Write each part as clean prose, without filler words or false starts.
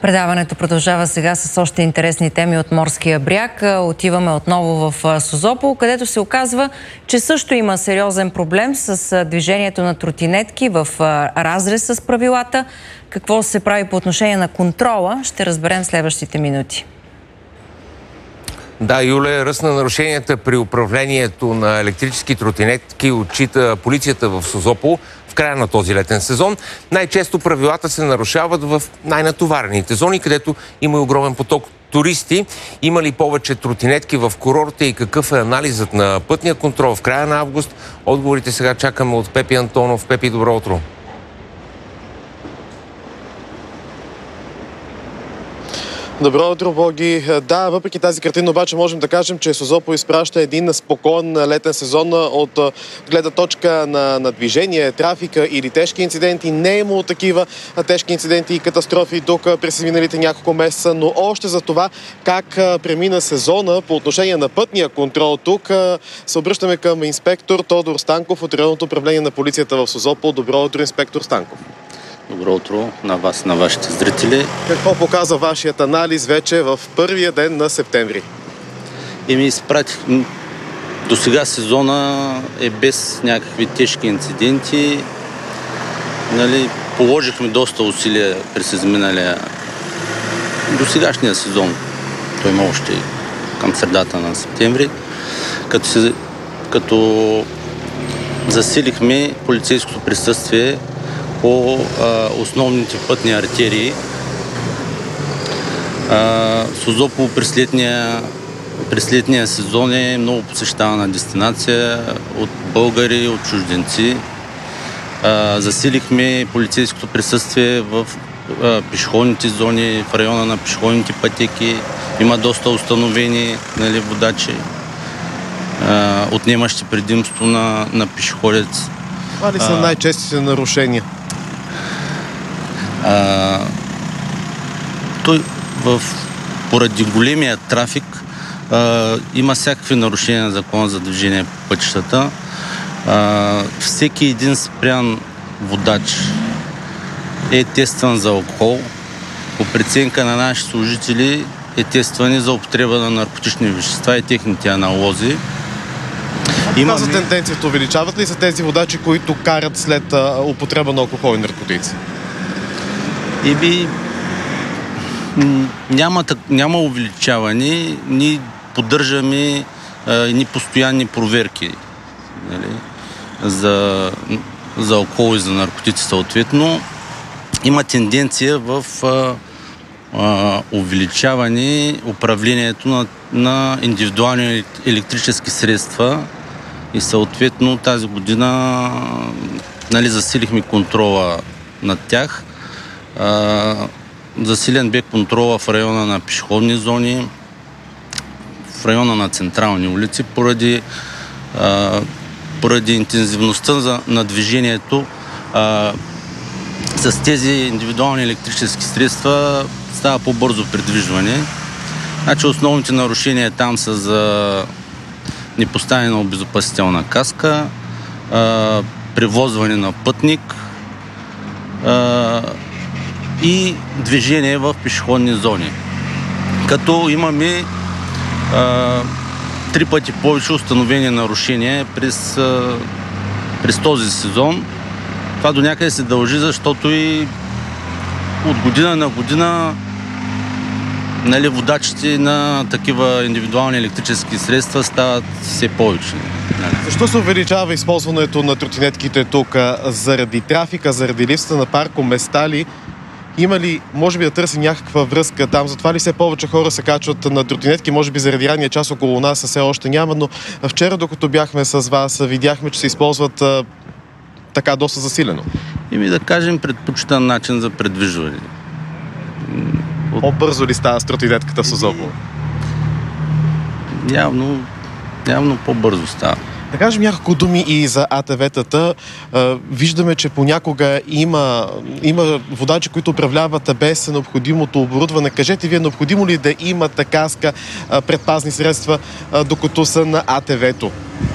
Предаването продължава сега с още интересни теми от морския бряг. Отиваме отново в Созопол, където се оказва, че също има сериозен проблем с движението на тротинетки в разрез с правилата. Какво се прави по отношение на контрола, ще разберем в следващите минути. Да, Юлия, ръст на нарушенията при управлението на електрически тротинетки отчита полицията в Созопол в края на този летен сезон. Най-често правилата се нарушават в най-натоварените зони, където има и огромен поток туристи. Има ли повече тротинетки в курорта и какъв е анализът на пътния контрол в края на август? Отговорите сега чакаме от Пепи Антонов. Пепи, добро утро! Добро утро, Боги. Да, въпреки тази картина, обаче можем да кажем, че Созопол изпраща един спокоен летен сезон от гледна точка на движение, трафика или тежки инциденти. Не е имало такива тежки инциденти и катастрофи тук през миналите няколко месеца, но още за това как премина сезона по отношение на пътния контрол тук се обръщаме към инспектор Тодор Станков от районното управление на полицията в Созопол. Добро утро, инспектор Станков. Добро утро на вас, на вашите зрители. Какво показва вашият анализ вече в първия ден на септември? До сега сезона е без някакви тежки инциденти. Положихме доста усилия през изминалия до сегашния сезон. Той има още към средата на септември, като засилихме полицейското присъствие по основните пътни артерии. Созопол през летния сезон е много посещавана дестинация от българи, от чужденци. Засилихме полицейското присъствие в пешеходните зони, в района на пешеходните пътеки. Има доста установени водачи, отнемащи предимство на пешеходец. Това ли са най-честите нарушения? Поради големия трафик има всякакви нарушения на закона за движение по пътищата. Всеки един спрян водач е тестван за алкохол. По преценка на наши служители е тествани за употреба на наркотични вещества и техните аналози. Тази тенденцията увеличават ли са тези водачи, които карат след употреба на алкохол и наркотици? Няма увеличаване. Ние поддържаме постоянни проверки за алкохол и за наркотици съответно. Има тенденция в увеличаване управлението на индивидуални електрически средства и съответно тази година засилихме контрола над тях. Засилен бе контрола в района на пешеходни зони, в района на централни улици, поради интензивността на движението. С тези индивидуални електрически средства става по-бързо придвижване. Основните нарушения там са за непоставена обезопасителна каска, превозване на пътник и движение в пешеходни зони. Като имаме 3 пъти повече установени нарушения през този сезон. Това до някъде се дължи, защото и от година на година водачите на такива индивидуални електрически средства стават все повече. Защо се увеличава използването на тротинетките тук? Заради трафика, заради липсата на паркоместа ли? Има ли, може би, да търсим някаква връзка там? Затова ли все повече хора се качват на тротинетки? Може би заради ранния час около нас все още няма, но вчера, докато бяхме с вас, видяхме, че се използват така доста засилено. Да кажем, предпочитан начин за предвижване. По-бързо ли става с тротинетката в Созопол? Явно по-бързо става. Да кажем няколко думи и за АТВ-тата. Виждаме, че понякога има водачи, които управляват без необходимото оборудване. Кажете вие, необходимо ли да имат каска, предпазни средства, докато са на АТВ-то?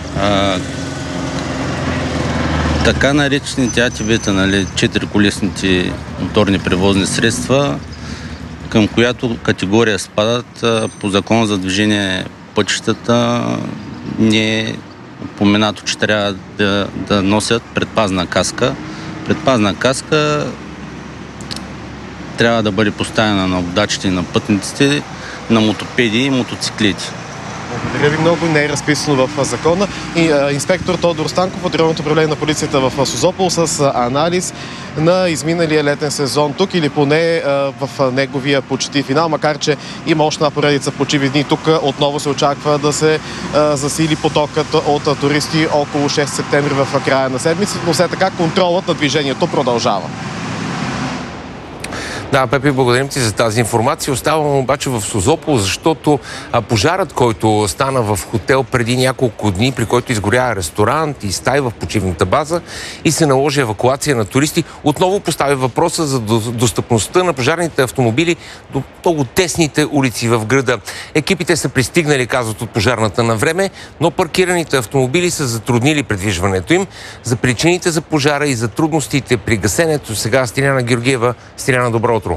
Така наречените АТВ-та, 4-колесните моторни превозни средства, към която категория спадат по закон за движение пътищата, не е упоменато, че трябва да носят предпазна каска. Предпазна каска трябва да бъде поставена на водачите и на пътниците, на мотопеди и мотоциклети. Благодаря ви много. Не е разписано в закона. И инспектор Тодор Станков от районното управление на полицията в Созопол с анализ на изминалия летен сезон тук, или поне в неговия почти финал, макар че има още една поредица почивни дни. Тук отново се очаква да се засили потокът от туристи около 6 септември в края на седмицата, но все така контролът на движението продължава. Да, Пепи, благодарим ти за тази информация. Оставам обаче в Созопол, защото пожарът, който стана в хотел преди няколко дни, при който изгоря ресторант и стаи в почивната база и се наложи евакуация на туристи, отново поставя въпроса за достъпността на пожарните автомобили до много тесните улици в града. Екипите са пристигнали, казват от пожарната, на време, но паркираните автомобили са затруднили предвижването им. За причините за пожара и за трудностите при гасенето сега Стиляна Георгиева. Стиляна, добро утро.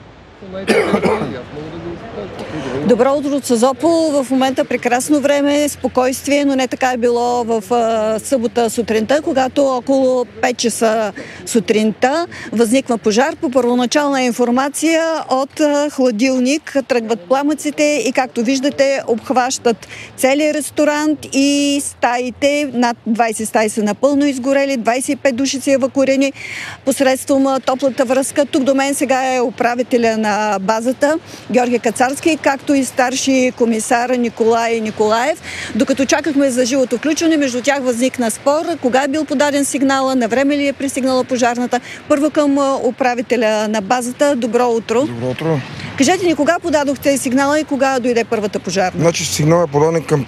Добро утро от Созопол. В момента прекрасно време, спокойствие, но не така е било в събота сутринта, когато около 5 часа сутринта възниква пожар. По първоначална информация от хладилник тръгват пламъците и, както виждате, обхващат целият ресторант и стаите. Над 20 стаи са напълно изгорели, 25 души са евакуирани посредством топлата връзка. Тук до мен сега е управителя на базата Георги Кацарски, както и старши комисар Николай Николаев. Докато чакахме за живото включване, между тях възникна спор. Кога е бил подаден сигнала, на време ли е пристигнала пожарната? Първо към управителя на базата. Добро утро. Добро утро. Кажете ни, кога подадохте сигнала и кога дойде първата пожарна? Значи сигнал е подаден към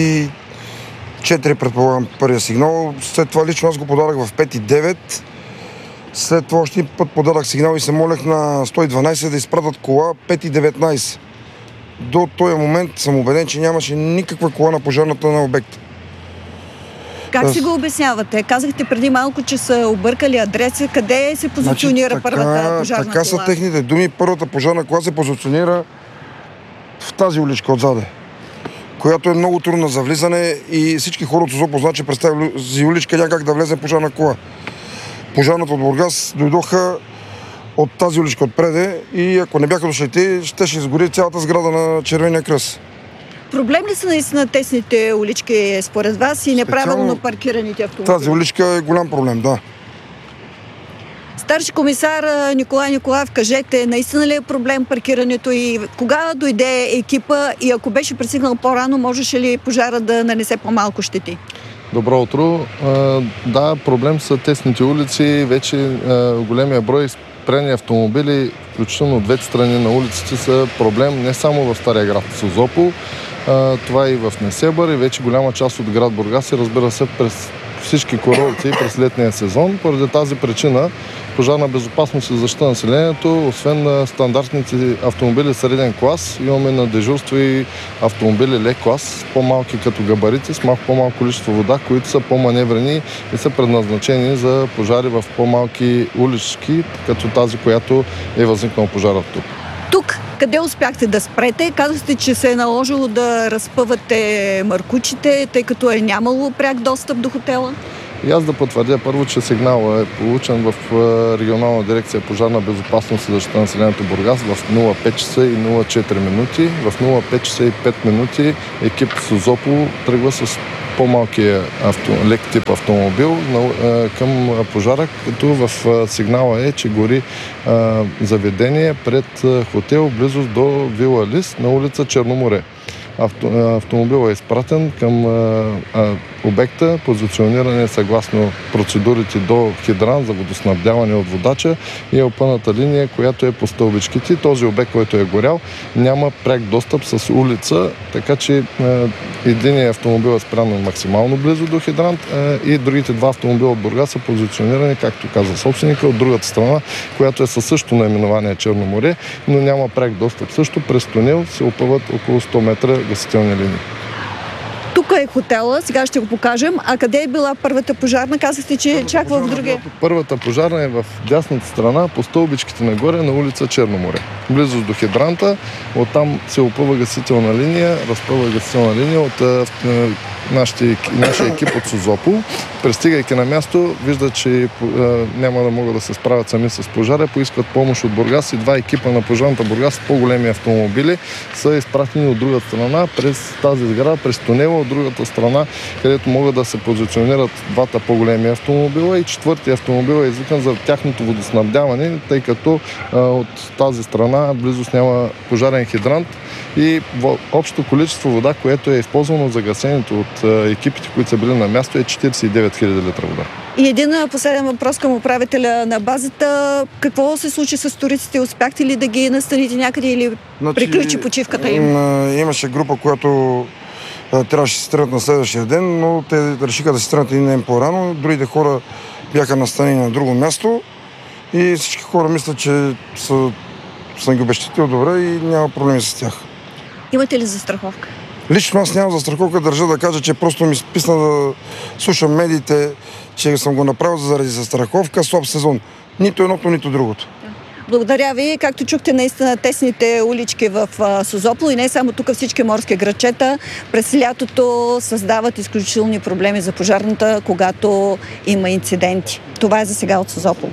5:04, предполагам, първия сигнал. След това лично аз го подадах в 5:09. След това още път подадах сигнал и се молех на 112 да изпратят кола 5:19. До този момент съм убеден, че нямаше никаква кола на пожарната на обекта. Как си го обяснявате? Казахте преди малко, че са объркали адреса. Къде се позиционира първата пожарна кола? Така са техните думи. Първата пожарна кола се позиционира в тази уличка отзаде, която е много трудна за влизане и всички хора от Созопол знаят, че през тази уличка няма как да влезе пожарна кола. Пожарната от Бургас дойдоха от тази уличка отпреде и ако не бяха дошли те, ще изгори цялата сграда на Червения кръст. Проблем ли са наистина тесните улички според вас и неправилно паркираните автомобили? Тази уличка е голям проблем, да. Старши комисар Николай Николаев, кажете, наистина ли е проблем паркирането и кога дойде екипа и ако беше пристигнал по-рано, можеше ли пожара да нанесе по-малко щети? Добро утро. Да, проблем са тесните улици. Вече големия брой спрени автомобили, включително от двете страни на улиците, са проблем не само в Стария град Созопол, това и в Несебър и вече голяма част от град Бургас и, разбира се, през всички курорти през летния сезон. Поради тази причина пожарна безопасност и защита на населението, освен на стандартните автомобили среден клас, имаме на дежурство и автомобили лек клас, по-малки като габарити, с малко по-малко количество вода, които са по-маневрени и са предназначени за пожари в по-малки улички, като тази, която е възникнал пожарът тук. Тук къде успяхте да спрете? Казахте, че се е наложило да разпъвате маркучите, тъй като е нямало пряк достъп до хотела? И аз да потвърдя първо, че сигналът е получен в регионална дирекция пожарна безопасност и защита на населението Бургас в 05 часа и 04 минути. В 05 часа и 5 минути екип Созопол тръгва с по-малкия лек тип автомобил към пожара, като в сигнала е, че гори заведение пред хотел близо до Вила Лис на улица Черноморе. Автомобилът е изпратен към обекта, позициониране съгласно процедурите до хидрант за водоснабдяване от водача и е опъната линия, която е по стълбичките. Този обект, който е горял, няма пряк достъп с улица, така че единият автомобил е спрян максимално близо до хидрант и другите два автомобила от Бургас са позиционирани, както каза собственика, от другата страна, която е със същото наименование Черно море, но няма пряк достъп. Също през тунел се опъват около 100 метра гасителни линии. Тук Тук е хотела, сега ще го покажем. А къде е била първата пожарна? Казахте, че чак в другия. Първата пожарна е в дясната страна, по стълбичките нагоре на улица Черноморе. Близо до хидранта. Оттам се опъва гасителна линия, разпъва гасителна линия от нашия екип от Созопол. Пристигайки на място, виждат, че няма да могат да се справят сами с пожара. Поискат помощ от Бургас и два екипа на пожарната Бургас с по-големи автомобили са изпратени от другата страна през тази сграда, през тунела от другата страна, където могат да се позиционират двата по-големи автомобила и четвъртия автомобил е извикан за тяхното водоснабдяване, тъй като от тази страна близост няма пожарен хидрант и общото количество вода, което е използвано за гасенето от екипите, които са били на място, е 49 000 литра вода. И един последен въпрос към управителя на базата. Какво се случи с туристите? Успяхте ли да ги настаните някъде или приключи почивката им? Имаше група, която трябваше да се тръгнат на следващия ден, но те решиха да се тръгнат един ден по-рано. Другите хора бяха настанени на друго място и всички хора мислят, че съм ги обещатил добре и няма проблеми с тях. Имате ли застраховка? Лично аз нямам застраховка, държа да кажа, че просто ми списна да слушам медиите, че съм го направил заради застраховка, слаб сезон. Нито едното, нито другото. Благодаря ви. Както чухте, наистина тесните улички в Созопол и не само тук, всички морски градчета през лятото създават изключителни проблеми за пожарната, когато има инциденти. Това е за сега от Созопол.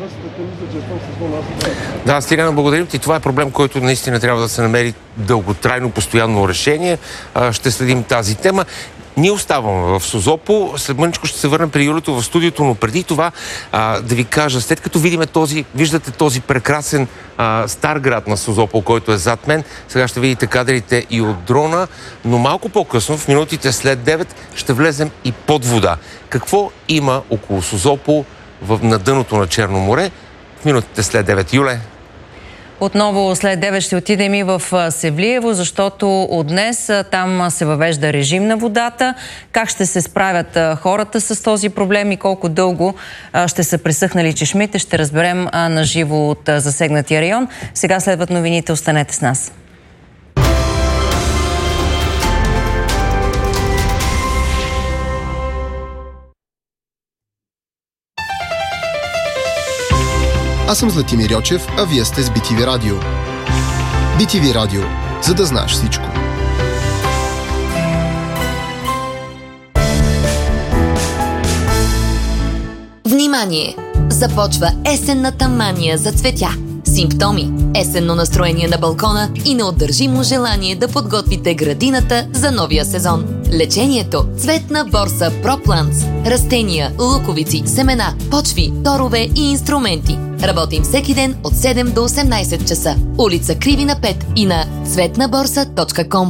Да, Стиляна, благодарим ти. Това е проблем, който наистина трябва да се намери дълготрайно, постоянно решение. Ще следим тази тема. Ние оставаме в Созопол. След мъничко ще се върнем при Юлето в студиото, но преди това да ви кажа, след като виждате този прекрасен стар град на Созопол, който е зад мен, сега ще видите кадрите и от дрона, но малко по-късно, в минутите след 9, ще влезем и под вода. Какво има около Созопол на дъното на Черно море? В минутите след 9. Юле? Отново след 9 ще отидем и в Севлиево, защото от днес там се въвежда режим на водата. Как ще се справят хората с този проблем и колко дълго ще са пресъхнали чешмите, ще разберем наживо от засегнатия район. Сега следват новините. Останете с нас. Аз съм Златимир Йочев, а вие сте с BTV Радио. BTV Радио, за да знаеш всичко. Внимание! Започва есенната мания за цветя. Симптоми, есенно настроение на балкона и неотдържимо желание да подготвите градината за новия сезон. Лечението – цветна борса ProPlants. Растения, луковици, семена, почви, торове и инструменти. Работим всеки ден от 7 до 18 часа. Улица Кривина 5 и на цветнаборса.com.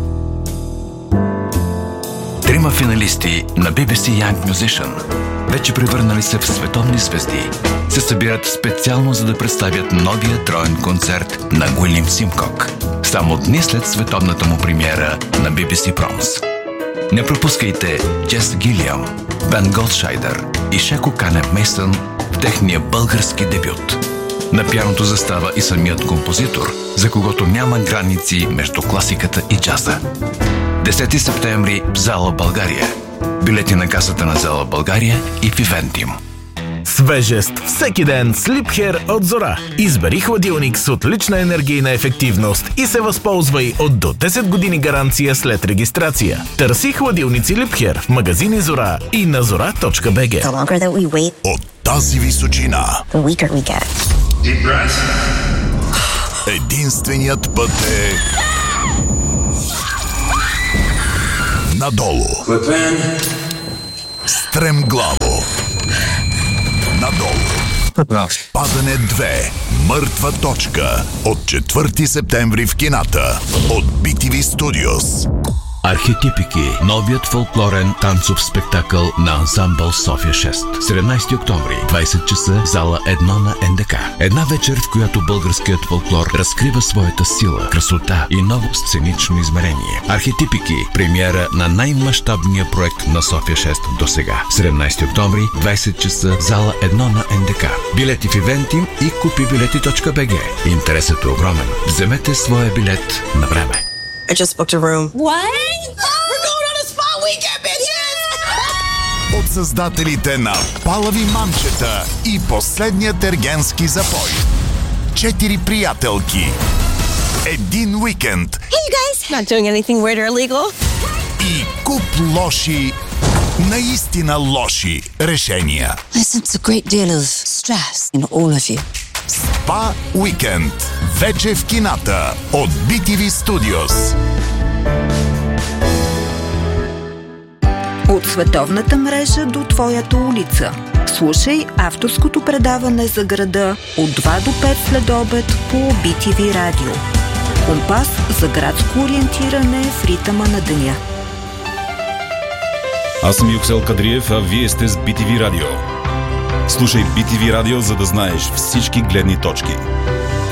Трима финалисти на BBC Young Musician, вече превърнали се в световни звезди, се събират специално за да представят новия троен концерт на Уилям Симкок, само дни след световната му премиера на BBC Proms. Не пропускайте Джес Гилиам, Бен Голдшайдер и Шеко Кане Мейсън в техния български дебют. На пианото застава и самият композитор, за когото няма граници между класиката и джаза. 10 септември в Зала България. Билети на касата на Зала България и в Ивентим. Свежест всеки ден с Liebherr от Зора. Избери хладилник с отлична енергийна ефективност и се възползвай от до 10 години гаранция след регистрация. Търси хладилници Liebherr в магазини Зора и на zora.bg. От тази височина единственият път е надолу. Стремглаво. Надолу. Падане 2. Мъртва точка. От 4 септември в кината. От BTV Studios. Архетипики. Новият фолклорен танцов спектакъл на ансамбъл София 6. 17 октомври, 20 часа, зала 1 на НДК. Една вечер, в която българският фолклор разкрива своята сила, красота и ново сценично измерение. Архетипики. Премиера на най-мащабния проект на София 6 до сега. 17 октомври, 20 часа, зала 1 на НДК. Билети в Ивентим и купибилети.bg. Интересът е огромен. Вземете своя билет на време. I just booked a room. What? We're going on a Spa Weekend, bitches! От създателите на Палави мамчета и последният ергенски запой. 4 приятелки. Един уикенд. Hey, you guys! Not doing anything weird or illegal? И куп лоши, наистина лоши решения. I sense a great deal of stress in all of you. Спа Уикенд. Вече в кината от BTV Studios. От световната мрежа до твоята улица. Слушай авторското предаване за града от 2 до 5 следобед по BTV Радио. Компас за градско ориентиране в ритъма на деня. Аз съм Юксел Кадриев, а вие сте с BTV Радио. Слушай BTV Радио, за да знаеш всички гледни точки.